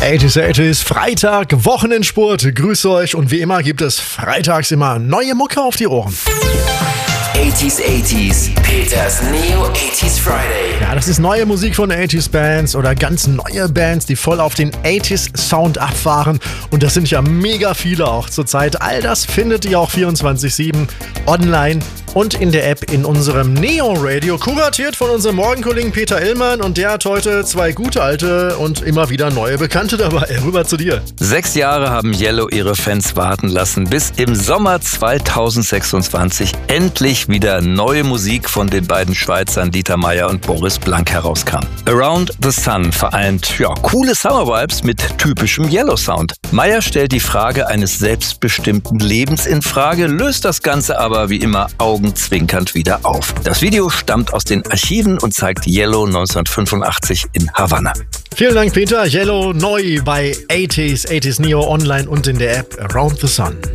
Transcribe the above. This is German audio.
80s, Freitag, Wochenendsport. Grüße euch und wie immer gibt es freitags immer neue Mucke auf die Ohren. 80s, Peters Neo 80s Friday. Ja, das ist neue Musik von 80s Bands oder ganz neue Bands, die voll auf den 80s Sound abfahren. Und das sind ja mega viele auch zurzeit. All das findet ihr auch 24/7 online und in der App in unserem Neo Radio, kuratiert von unserem Morgenkollegen Peter Illmann. Und der hat heute zwei gute alte und immer wieder neue Bekannte dabei. Rüber zu dir. 6 Jahre haben Yellow ihre Fans warten lassen, bis im Sommer 2026 endlich wieder neue Musik von den beiden Schweizern Dieter Meier und Boris Blank herauskam. Around the Sun vereint coole Summer-Vibes mit typischem Yellow-Sound. Meier stellt die Frage eines selbstbestimmten Lebens in Frage, löst das Ganze aber wie immer augenzwinkernd wieder auf. Das Video stammt aus den Archiven und zeigt Yellow 1985 in Havanna. Vielen Dank, Peter. Yellow neu bei 80s Neo online und in der App Around the Sun.